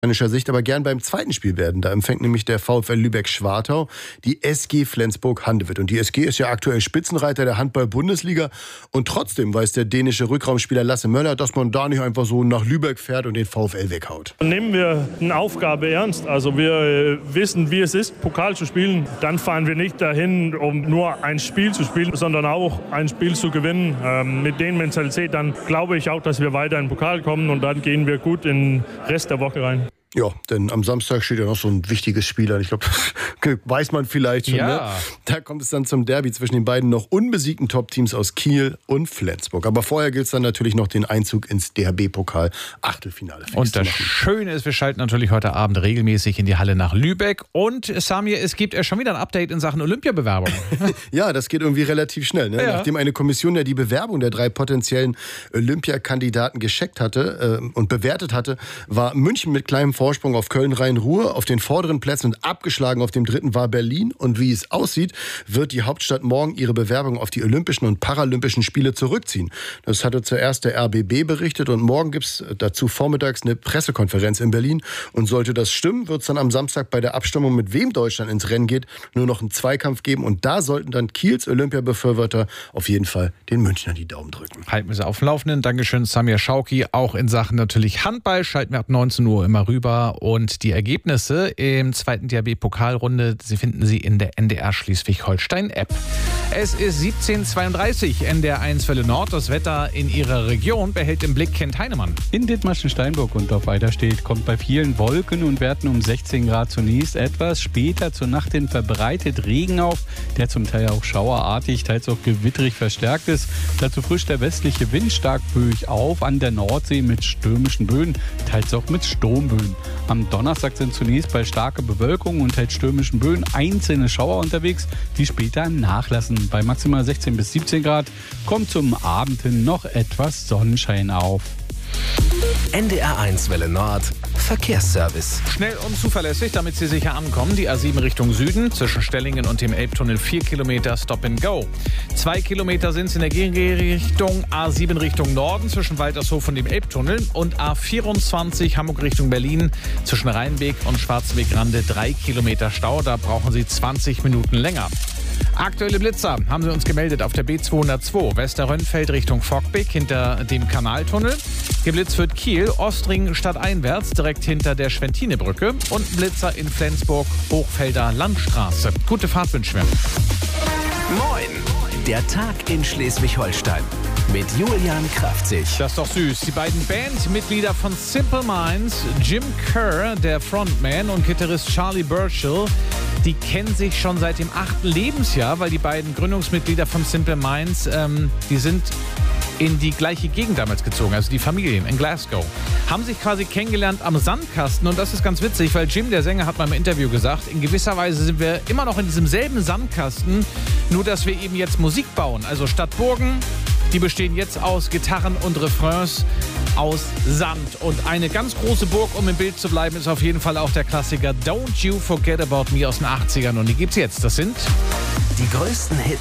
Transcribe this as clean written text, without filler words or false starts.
Sicht aber gern beim zweiten Spiel werden. Da empfängt nämlich der VfL Lübeck-Schwartau die SG Flensburg-Handewitt. Und die SG ist ja aktuell Spitzenreiter der Handball-Bundesliga. Und trotzdem weiß der dänische Rückraumspieler Lasse Möller, dass man da nicht einfach so nach Lübeck fährt und den VfL weghaut. Nehmen wir eine Aufgabe ernst. Also wir wissen, wie es ist, Pokal zu spielen. Dann fahren wir nicht dahin, um nur ein Spiel zu spielen, sondern auch ein Spiel zu gewinnen. Mit der Mentalität, dann glaube ich auch, dass wir weiter in den Pokal kommen und dann gehen wir gut in den Rest der Woche rein. Ja, denn am Samstag steht ja noch so ein wichtiges Spiel an. Ich glaube, das weiß man vielleicht schon. Ja. Ne? Da kommt es dann zum Derby zwischen den beiden noch unbesiegten Top-Teams aus Kiel und Flensburg. Aber vorher gilt es dann natürlich noch den Einzug ins DHB-Pokal-Achtelfinale. Und das Schöne ist, wir schalten natürlich heute Abend regelmäßig in die Halle nach Lübeck. Und Samir, es gibt schon wieder ein Update in Sachen Olympiabewerbung. Ja, das geht irgendwie relativ schnell. Ne? Ja. Nachdem eine Kommission ja die Bewerbung der 3 potenziellen Olympiakandidaten gescheckt hatte und bewertet hatte, war München mit kleinem Vorsprung auf Köln-Rhein-Ruhr auf den vorderen Plätzen und abgeschlagen auf dem dritten war Berlin. Und wie es aussieht, wird die Hauptstadt morgen ihre Bewerbung auf die Olympischen und Paralympischen Spiele zurückziehen. Das hatte zuerst der RBB berichtet und morgen gibt es dazu vormittags eine Pressekonferenz in Berlin. Und sollte das stimmen, wird es dann am Samstag bei der Abstimmung, mit wem Deutschland ins Rennen geht, nur noch einen Zweikampf geben. Und da sollten dann Kiels Olympiabefürworter auf jeden Fall den Münchnern die Daumen drücken. Halten wir sie auf dem Laufenden. Dankeschön, Samir Schauki. Auch in Sachen natürlich Handball schalten wir ab 19 Uhr immer rüber. Und die Ergebnisse im zweiten DHB-Pokalrunde, Sie finden sie in der NDR Schleswig-Holstein-App. Es ist 17:32, NDR 1 Welle Nord. Das Wetter in Ihrer Region behält im Blick Kent Heinemann. In Dithmarschen-Steinburg und auf Eiderstedt kommt bei vielen Wolken und Werten um 16 Grad zunächst etwas später zur Nacht hin verbreitet Regen auf, der zum Teil auch schauerartig, teils auch gewitterig verstärkt ist. Dazu frischt der westliche Wind stark böig auf, an der Nordsee mit stürmischen Böen, teils auch mit Sturmböen. Am Donnerstag sind zunächst bei starker Bewölkung und teils stürmischen Böen einzelne Schauer unterwegs, die später nachlassen. Bei maximal 16 bis 17 Grad kommt zum Abend hin noch etwas Sonnenschein auf. NDR 1 Welle Nord Verkehrsservice. Schnell und zuverlässig, damit Sie sicher ankommen. Die A7 Richtung Süden, zwischen Stellingen und dem Elbtunnel 4 Kilometer Stop and Go. 2 Kilometer sind es in der Gegenrichtung. A7 Richtung Norden, zwischen Waltershof und dem Elbtunnel. Und A24 Hamburg Richtung Berlin, zwischen Rheinweg und Schwarzenwegrande 3 Kilometer Stau. Da brauchen Sie 20 Minuten länger. Aktuelle Blitzer haben sie uns gemeldet auf der B202 Westerrönnfeld Richtung Fockbeck hinter dem Kanaltunnel. Geblitzt wird Kiel, Ostring stadteinwärts direkt hinter der Schwentinebrücke und Blitzer in Flensburg, Hochfelder Landstraße. Gute Fahrt wünschen wir. Moin, der Tag in Schleswig-Holstein mit Julian Kraftzig. Das ist doch süß. Die beiden Bandmitglieder von Simple Minds, Jim Kerr, der Frontman, und Gitarrist Charlie Burchill, die kennen sich schon seit dem 8. Lebensjahr, weil die beiden Gründungsmitglieder von Simple Minds, die sind in die gleiche Gegend damals gezogen, also die Familien in Glasgow. Haben sich quasi kennengelernt am Sandkasten und das ist ganz witzig, weil Jim, der Sänger, hat mal im Interview gesagt, in gewisser Weise sind wir immer noch in diesem selben Sandkasten, nur dass wir eben jetzt Musik bauen. Also statt Burgen, die bestehen jetzt aus Gitarren und Refrains aus Sand. Und eine ganz große Burg, um im Bild zu bleiben, ist auf jeden Fall auch der Klassiker Don't You Forget About Me aus den 80ern. Und die gibt's jetzt. Das sind die größten Hits